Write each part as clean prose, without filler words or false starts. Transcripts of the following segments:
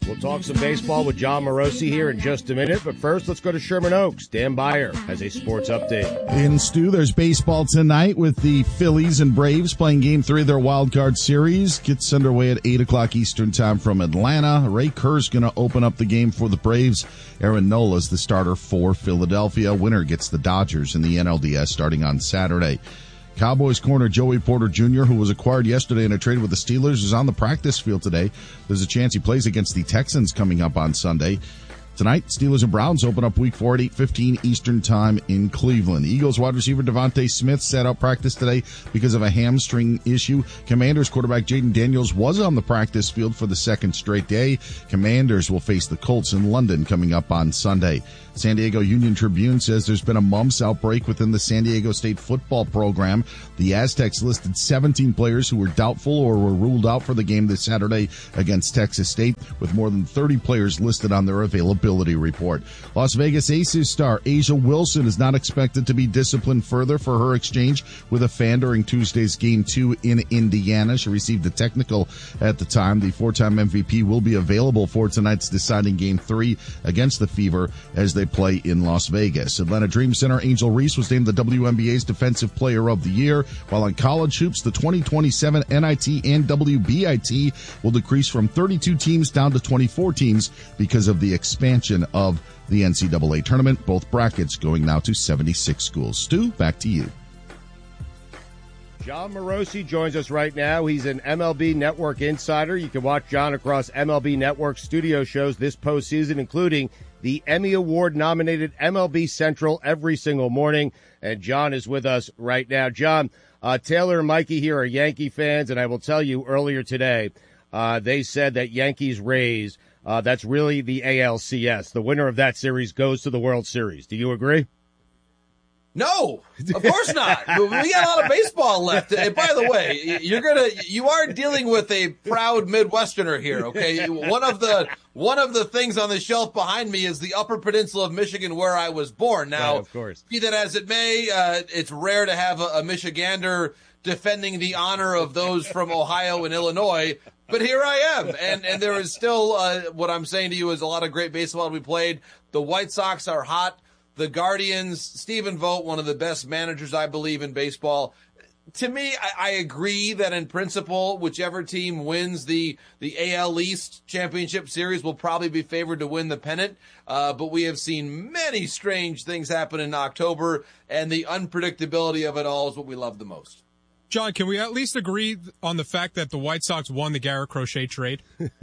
We'll talk some baseball with John Morosi here in just a minute, but first let's go to Sherman Oaks. Dan Beyer has a sports update. In Stu, there's baseball tonight with the Phillies and Braves playing Game 3 of their wild card series. Gets underway at 8 o'clock Eastern time from Atlanta. Ray Kerr's going to open up the game for the Braves. Aaron Nola's the starter for Philadelphia. Winner gets the Dodgers in the NLDS starting on Saturday. Cowboys corner Joey Porter Jr., who was acquired yesterday in a trade with the Steelers, is on the practice field today. There's a chance he plays against the Texans coming up on Sunday. Tonight, Steelers and Browns open up Week 4 at 8:15 Eastern Time in Cleveland. Eagles wide receiver Devontae Smith sat out practice today because of a hamstring issue. Commanders quarterback Jaden Daniels was on the practice field for the second straight day. Commanders will face the Colts in London coming up on Sunday. San Diego Union Tribune says there's been a mumps outbreak within the San Diego State football program. The Aztecs listed 17 players who were doubtful or were ruled out for the game this Saturday against Texas State, with more than 30 players listed on their availability report. Las Vegas Aces star Asia Wilson is not expected to be disciplined further for her exchange with a fan during Tuesday's Game 2 in Indiana. She received a technical at the time. The four-time MVP will be available for tonight's deciding Game 3 against the Fever as they play in Las Vegas. Atlanta Dream Center Angel Reese was named the WNBA's Defensive Player of the Year, while in college hoops, the 2027 NIT and WBIT will decrease from 32 teams down to 24 teams because of the expansion of the NCAA tournament. Both brackets going now to 76 schools. Stu, back to you. John Morosi joins us right now. He's an MLB Network insider. You can watch John across MLB Network studio shows this postseason, including the Emmy Award-nominated MLB Central every single morning. And John is with us right now. John, Taylor and Mikey here are Yankee fans, and I will tell you earlier today, they said that Yankees-Rays, that's really the ALCS. The winner of that series goes to the World Series. Do you agree? No, of course not. We got a lot of baseball left. And by the way, you are dealing with a proud Midwesterner here. Okay. One of the things on the shelf behind me is the Upper Peninsula of Michigan where I was born. Now, right, of course. Be that as it may, it's rare to have a Michigander defending the honor of those from Ohio and Illinois. But here I am. And there is still, what I'm saying to you is a lot of great baseball to be played. The White Sox are hot. The Guardians, Stephen Vogt, one of the best managers, I believe, in baseball. To me, I agree that in principle, whichever team wins the AL East Championship Series will probably be favored to win the pennant. But we have seen many strange things happen in October, and the unpredictability of it all is what we love the most. John, can we at least agree on the fact that the White Sox won the Garrett Crochet trade?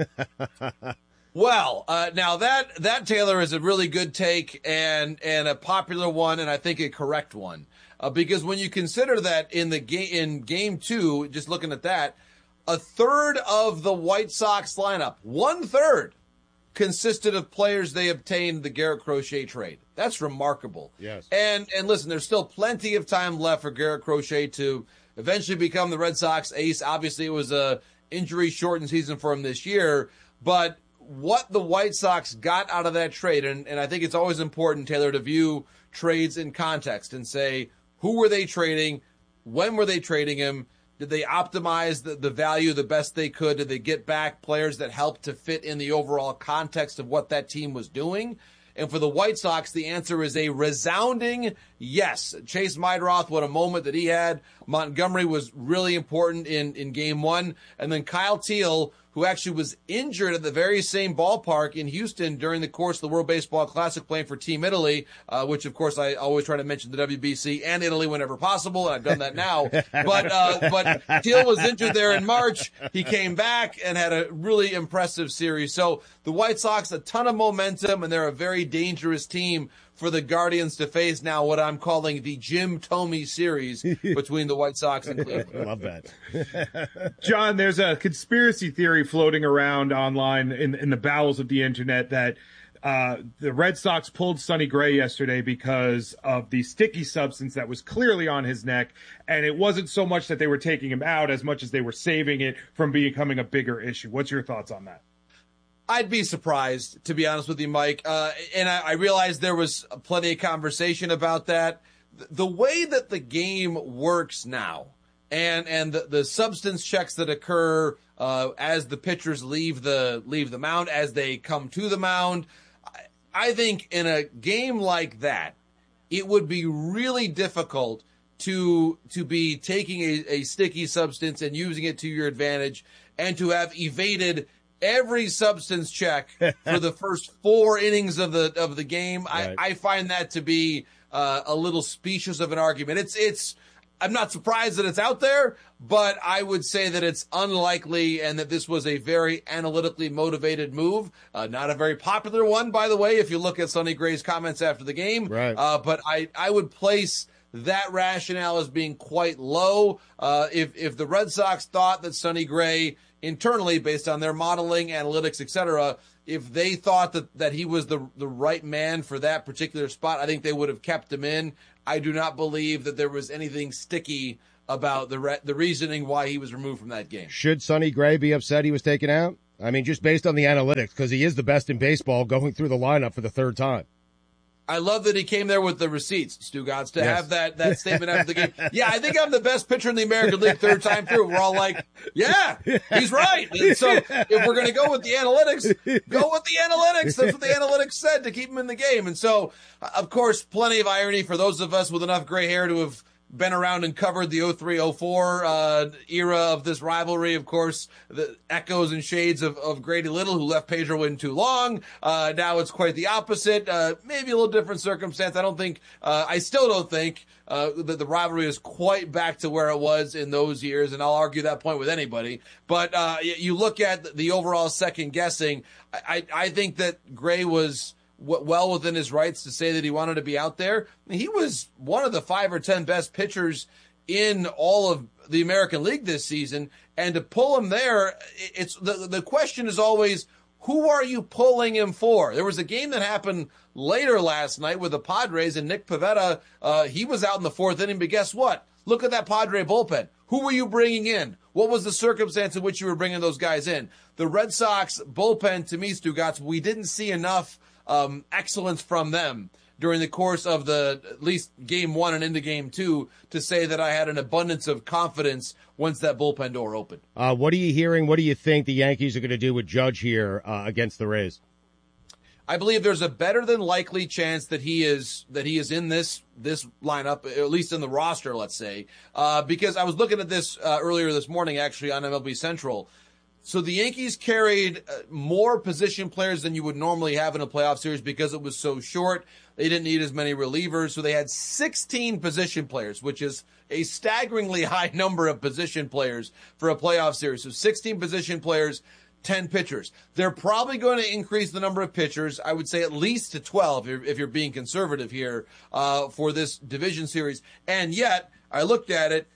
Well, now that Taylor is a really good take and a popular one, and I think a correct one, because when you consider that in game 2, just looking at that, a third of the White Sox lineup, 1/3, consisted of players they obtained the Garrett Crochet trade. That's remarkable. Yes. And listen, there's still plenty of time left for Garrett Crochet to eventually become the Red Sox ace. Obviously, it was a injury-shortened season for him this year, but what the White Sox got out of that trade, and I think it's always important, Taylor, to view trades in context and say, who were they trading? When were they trading him? Did they optimize the value the best they could? Did they get back players that helped to fit in the overall context of what that team was doing? And for the White Sox, the answer is a resounding yes. Chase Meidroth, what a moment that he had. Montgomery was really important in game 1. And then Kyle Teal, who actually was injured at the very same ballpark in Houston during the course of the World Baseball Classic playing for Team Italy, which, of course, I always try to mention the WBC and Italy whenever possible, and I've done that now. But Teal was injured there in March. He came back and had a really impressive series. So the White Sox, a ton of momentum, and they're a very dangerous team for the Guardians to face now what I'm calling the Jim Thome series between the White Sox and Cleveland. I love that. John, there's a conspiracy theory floating around online in the bowels of the internet that the Red Sox pulled Sonny Gray yesterday because of the sticky substance that was clearly on his neck, and it wasn't so much that they were taking him out as much as they were saving it from becoming a bigger issue. What's your thoughts on that? I'd be surprised, to be honest with you, Mike. And I realized there was plenty of conversation about that. The way that the game works now and the substance checks that occur as the pitchers leave the mound, as they come to the mound. I think in a game like that, it would be really difficult to be taking a sticky substance and using it to your advantage, and to have evaded every substance check for the first 4 innings of the game. Right. I find that to be a little specious of an argument. I'm not surprised that it's out there, but I would say that it's unlikely, and that this was a very analytically motivated move. Not a very popular one, by the way, if you look at Sonny Gray's comments after the game. Right. But I would place that rationale as being quite low. If the Red Sox thought that Sonny Gray internally, based on their modeling, analytics, etc., if they thought that he was the right man for that particular spot, I think they would have kept him in. I do not believe that there was anything sticky about the reasoning why he was removed from that game. Should Sonny Gray be upset he was taken out? I mean, just based on the analytics, because he is the best in baseball going through the lineup for the 3rd time. I love that he came there with the receipts, Stugotz, to have that statement after the game. Yeah, I think I'm the best pitcher in the American League 3rd time through. We're all like, yeah, he's right. And so if we're going to go with the analytics, go with the analytics. That's what the analytics said to keep him in the game. And so, of course, plenty of irony for those of us with enough gray hair to have been around and covered the 03-04 era of this rivalry. Of course, the echoes and shades of Grady Little, who left Pedro in too long. Now it's quite the opposite. Maybe a little different circumstance. I still don't think that the rivalry is quite back to where it was in those years, and I'll argue that point with anybody. But you look at the overall second guessing, I think that Gray was well within his rights to say that he wanted to be out there. He was one of the 5 or 10 best pitchers in all of the American League this season, and to pull him there, it's the question is always, who are you pulling him for? There was a game that happened later last night with the Padres, and Nick Pivetta, he was out in the 4th inning, but guess what? Look at that Padre bullpen. Who were you bringing in? What was the circumstance in which you were bringing those guys in? The Red Sox bullpen, to me, Stugotz, we didn't see enough excellence from them during the course of at least game 1 and into game 2 to say that I had an abundance of confidence once that bullpen door opened. What are you hearing? What do you think the Yankees are going to do with Judge here against the Rays? I believe there's a better than likely chance that he is in this lineup, at least in the roster, let's say, because I was looking at this earlier this morning, actually, on MLB Central. So the Yankees carried more position players than you would normally have in a playoff series because it was so short. They didn't need as many relievers, so they had 16 position players, which is a staggeringly high number of position players for a playoff series. So 16 position players, 10 pitchers. They're probably going to increase the number of pitchers, I would say at least to 12 if you're being conservative here for this division series. And yet, I looked at it,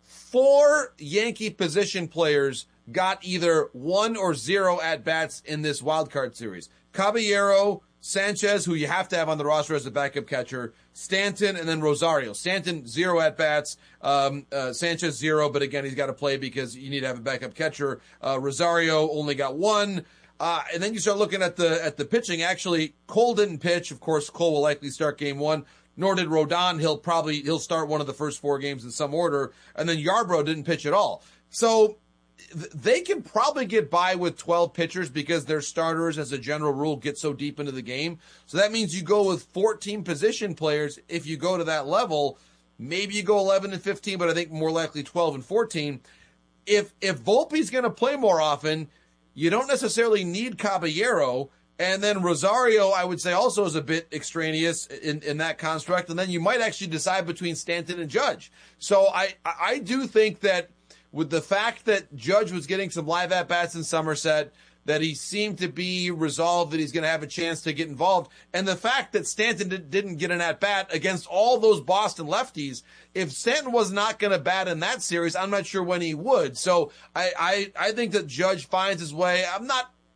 4 Yankee position players got either 1 or 0 at-bats in this wild card series. Caballero, Sanchez, who you have to have on the roster as a backup catcher, Stanton, and then Rosario. Stanton, 0 at-bats. Sanchez, 0, but again, he's got to play because you need to have a backup catcher. Rosario only got 1. And then you start looking at the pitching. Actually, Cole didn't pitch. Of course, Cole will likely start game 1. Nor did Rodon. He'll start one of the first 4 games in some order. And then Yarbrough didn't pitch at all. So they can probably get by with 12 pitchers because their starters, as a general rule, get so deep into the game. So that means you go with 14 position players. If you go to that level, maybe you go 11 and 15, but I think more likely 12 and 14. If Volpe's going to play more often, you don't necessarily need Caballero. And then Rosario, I would say, also is a bit extraneous in that construct. And then you might actually decide between Stanton and Judge. So I do think that with the fact that Judge was getting some live at-bats in Somerset, that he seemed to be resolved that he's going to have a chance to get involved, and the fact that Stanton didn't get an at-bat against all those Boston lefties, if Stanton was not going to bat in that series, I'm not sure when he would. So I think that Judge finds his way. I'm not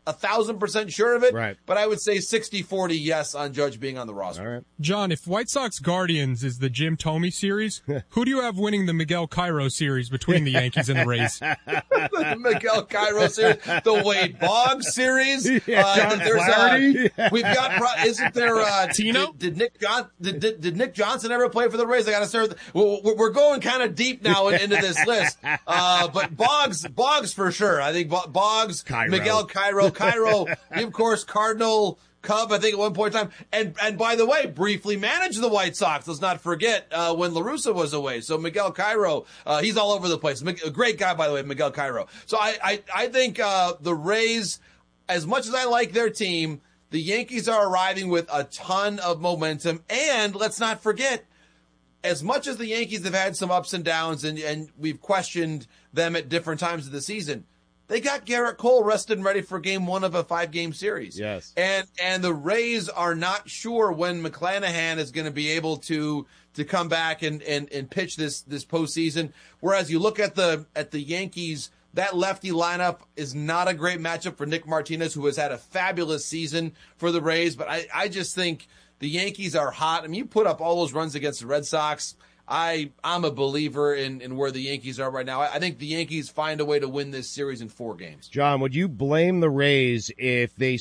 1,000% sure of it, Right. but I would say 60-40 yes on Judge being on the roster. All right. John, if White Sox Guardians is the Jim Thome series, who do you have winning the Miguel Cairo series between the Yankees and the Rays? The Miguel Cairo series, the Wade Boggs series. John Flaherty? We've got. Isn't there? Tino? Did Nick Johnson ever play for the Rays? I got to start. We're going kind of deep now into this list. But Boggs for sure. I think Boggs, Cairo. Miguel Cairo, of course, Cardinal. Cub, I think at one point in time, and by the way, briefly managed the White Sox. Let's not forget when La Russa was away. So Miguel Cairo, he's all over the place. A great guy, by the way, Miguel Cairo. So I think the Rays, as much as I like their team, the Yankees are arriving with a ton of momentum. And let's not forget, as much as the Yankees have had some ups and downs, and we've questioned them at different times of the season, they got Garrett Cole rested and ready for game 1 of a 5-game series. Yes. And the Rays are not sure when McClanahan is going to be able to come back and pitch this postseason. Whereas you look at the Yankees, that lefty lineup is not a great matchup for Nick Martinez, who has had a fabulous season for the Rays. But I just think the Yankees are hot. I mean, you put up all those runs against the Red Sox. I'm a believer in where the Yankees are right now. I think the Yankees find a way to win this series in 4 games. John, would you blame the Rays if they